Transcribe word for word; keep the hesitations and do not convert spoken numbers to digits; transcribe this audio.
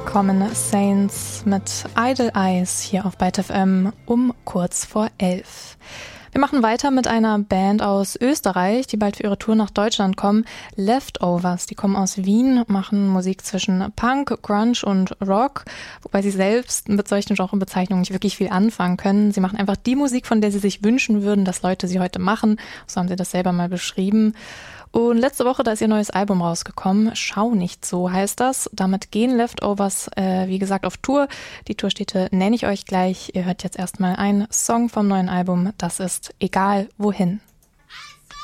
Common Saints mit Idle Eyes hier auf Byte F M um kurz vor elf. Wir machen weiter mit einer Band aus Österreich, die bald für ihre Tour nach Deutschland kommen. Leftovers, die kommen aus Wien, machen Musik zwischen Punk, Grunge und Rock, wobei sie selbst mit solchen Genrebezeichnungen nicht wirklich viel anfangen können. Sie machen einfach die Musik, von der sie sich wünschen würden, dass Leute sie heute machen. So haben sie das selber mal beschrieben. Und letzte Woche, da ist ihr neues Album rausgekommen. Schau nicht so heißt das. Damit gehen Leftovers, äh, wie gesagt, auf Tour. Die Tourstätte nenne ich euch gleich. Ihr hört jetzt erstmal einen Song vom neuen Album. Das ist Egal wohin.